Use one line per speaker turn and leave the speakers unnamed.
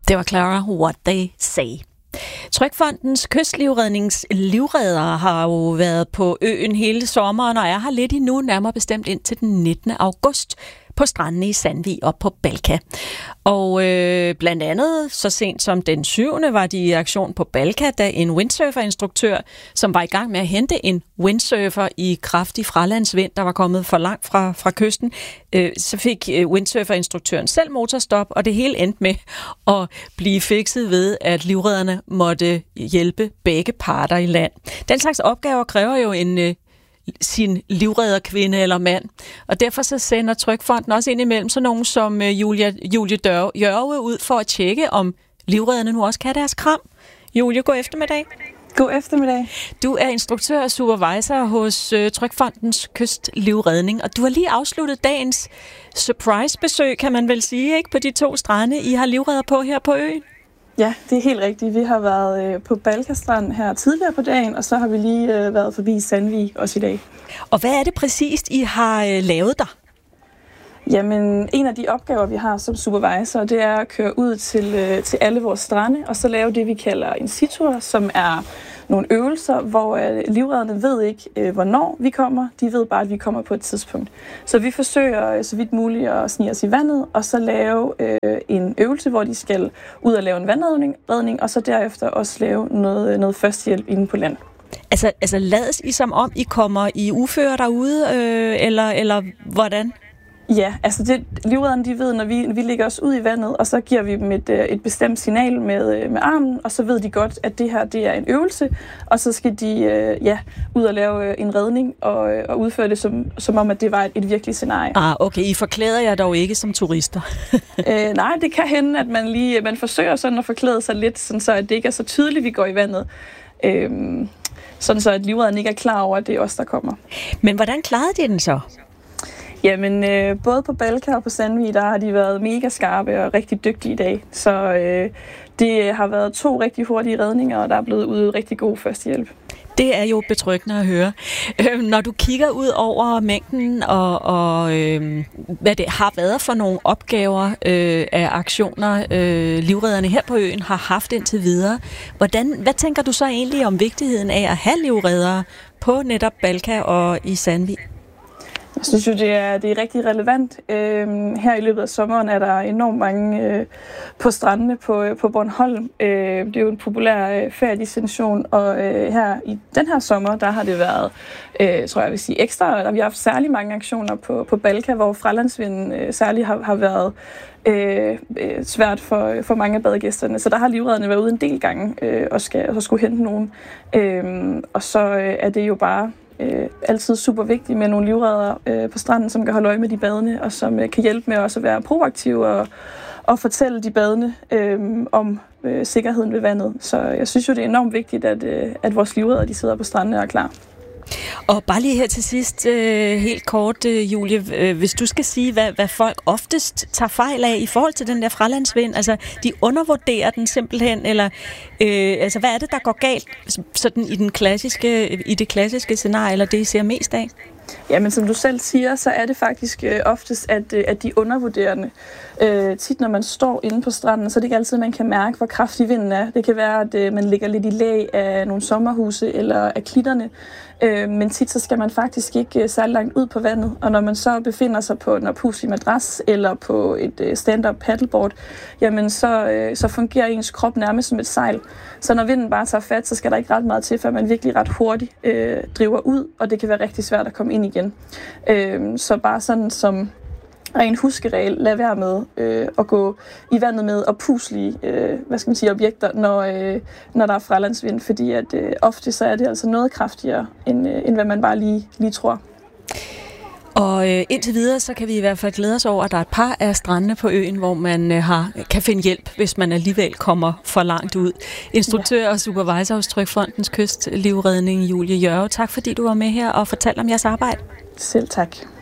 Det var Clara, What They Say. Trygfondens kystlivredningslivreddere har jo været på øen hele sommeren og er her lidt endnu, nærmere bestemt indtil den 19. august på strandene i Sandvig og på Balka. Og blandt andet så sent som den 7. var de i aktion på Balka, da en windsurferinstruktør, som var i gang med at hente en windsurfer i kraftig fralandsvind, der var kommet for langt fra kysten, så fik windsurferinstruktøren selv motorstop, og det hele endte med at blive fikset ved, at livredderne måtte hjælpe begge parter i land. Den slags opgaver kræver jo sin livredderkvinde eller mand. Og derfor så sender Trygfonden også ind imellem sådan nogen som Julie Jørge ud for at tjekke, om livredderne nu også kan deres kram. Julie, god eftermiddag.
God eftermiddag.
Du er instruktør og supervisor hos Trygfondens kystlivredning, og du har lige afsluttet dagens surprise-besøg, kan man vel sige, ikke, på de 2 strande, I har livredder på her på øen?
Ja, det er helt rigtigt. Vi har været på Balkastrand her tidligere på dagen, og så har vi lige været forbi Sandvig også i dag.
Og hvad er det præcist, I har lavet der?
Jamen, en af de opgaver, vi har som supervisor, det er at køre ud til alle vores strande, og så lave det, vi kalder en situr, som er nogle øvelser, hvor livredderne ved ikke, hvornår vi kommer. De ved bare, at vi kommer på et tidspunkt. Så vi forsøger så vidt muligt at snige os i vandet, og så lave en øvelse, hvor de skal ud og lave en vandredning, og så derefter også lave noget førstehjælp inde på land.
Altså lades I som om, I kommer i uføre derude, eller hvordan?
Ja, altså livredderne, de ved, når vi lægger os ud i vandet, og så giver vi dem et bestemt signal med armen, og så ved de godt, at det her, det er en øvelse, og så skal de ud og lave en redning og udføre det som om, at det var et virkeligt scenarie.
Okay, I forklæder jer dog ikke som turister.
Nej, det kan hende, at man forsøger sådan at forklæde sig lidt, sådan så at det ikke er så tydeligt, vi går i vandet. Sådan så at livredderne ikke er klar over, at det er os, der kommer.
Men hvordan klarede de den så?
Jamen, både på Balka og på Sandvig, der har de været mega skarpe og rigtig dygtige i dag. Så det har været 2 rigtig hurtige redninger, og der er blevet ude rigtig god førstehjælp.
Det er jo betryggende at høre. Når du kigger ud over mængden og hvad det har været for nogle opgaver af aktioner, livredderne her på øen har haft indtil videre, hvad tænker du så egentlig om vigtigheden af at have livreddere på netop Balka og i Sandvig?
Jeg synes jo, det er rigtig relevant. Her i løbet af sommeren er der enormt mange på strandene på Bornholm. Det er jo en populær feriedestination, og her i den her sommer, der har det været, tror jeg vil sige, ekstra. Der vi har haft særlig mange aktioner på Balka, hvor fralandsvinden særligt har været svært for mange af badegæsterne. Så der har livredderne været ude en del gange og skulle hente nogen. Og så er det jo bare altid super vigtigt med nogle livredder på stranden, som kan holde øje med de badende, og som kan hjælpe med også at være proaktive og fortælle de badende om sikkerheden ved vandet. Så jeg synes jo, det er enormt vigtigt, at vores livredder, de sidder på stranden og er klar.
Og bare lige her til sidst, helt kort, Julie, hvis du skal sige, hvad folk oftest tager fejl af i forhold til den der fralandsvind, altså de undervurderer den simpelthen, eller altså hvad er det, der går galt sådan i det klassiske scenarie, eller det I ser mest af?
Jamen, som du selv siger, så er det faktisk oftest, at de undervurderer den. Tit, når man står inde på stranden, så er det ikke altid, man kan mærke, hvor kraftig vinden er. Det kan være, at man ligger lidt i læ af nogle sommerhuse eller af klitterne. Men tit, så skal man faktisk ikke særlig langt ud på vandet. Og når man så befinder sig på en oppuslig madras eller på et stand-up paddleboard, jamen så fungerer ens krop nærmest som et sejl. Så når vinden bare tager fat, så skal der ikke ret meget til, før man virkelig ret hurtigt driver ud, og det kan være rigtig svært at komme ind igen. Så bare sådan som ren huskeregel, lad være med at gå i vandet med oppuslige objekter, når der er fralandsvind, fordi at ofte så er det altså noget kraftigere, end hvad man bare lige tror.
Og indtil videre, så kan vi i hvert fald glæde os over, at der er et par af strandene på øen, hvor man kan finde hjælp, hvis man alligevel kommer for langt ud. Instruktør og supervisor hos Trygfondens kystlivredning, Julie Jørge. Tak fordi du var med her og fortalte om jeres arbejde.
Selv tak.